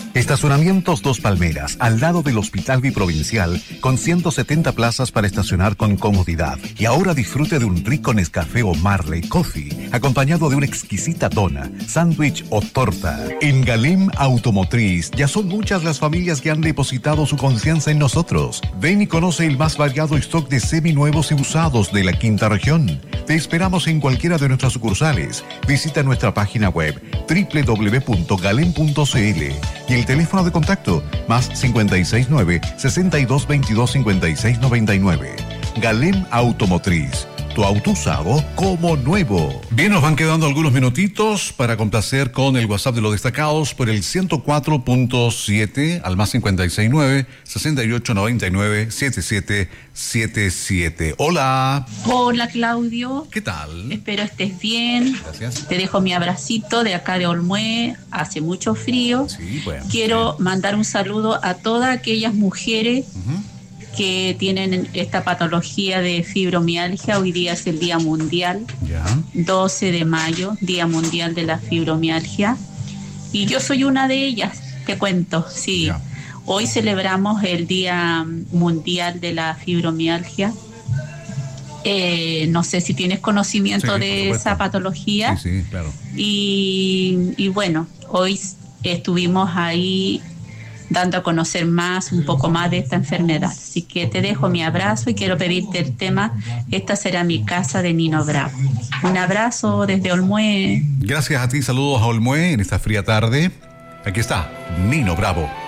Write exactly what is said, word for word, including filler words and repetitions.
Estacionamientos Dos Palmeras, al lado del Hospital Biprovincial, con ciento setenta plazas para estacionar con comodidad. Y ahora disfrute de un rico Nescafé o Marley Coffee, acompañado de una exquisita dona, sándwich o torta. En Galem Automotriz, ya son muchas las familias que han depositado su confianza en nosotros. Ven y conoce el más variado stock de seminuevos y usados de la quinta región. Te esperamos en cualquiera de nuestras sucursales. Visita nuestra página web doble u doble u doble u punto galem punto c l y el teléfono de contacto más cinco seis nueve, sesenta y dos veintidós, cincuenta y seis noventa y nueve. Galem Automotriz, tu auto usado como nuevo. Bien, nos van quedando algunos minutitos para complacer con el WhatsApp de los destacados por el ciento cuatro punto siete al más cinco seis nueve, sesenta y ocho noventa y nueve, setenta y siete setenta y siete. Hola. Hola, Claudio. ¿Qué tal? Espero estés bien. Gracias. Te dejo mi abracito de acá de Olmué. Hace mucho frío. Sí, bueno. Quiero sí. mandar un saludo a todas aquellas mujeres uh-huh. que tienen esta patología de fibromialgia. Hoy día es el Día Mundial, ya. doce de mayo, Día Mundial de la Fibromialgia. Y yo soy una de ellas, te cuento, sí. Ya. Hoy celebramos el Día Mundial de la Fibromialgia. Eh, no sé si tienes conocimiento sí, de esa patología. Sí, sí, claro. Y, y bueno, hoy estuvimos ahí dando a conocer más, un poco más de esta enfermedad. Así que te dejo mi abrazo y quiero pedirte el tema Esta será mi casa, de Nino Bravo. Un abrazo desde Olmué. Gracias a ti, saludos a Olmué en esta fría tarde. Aquí está, Nino Bravo.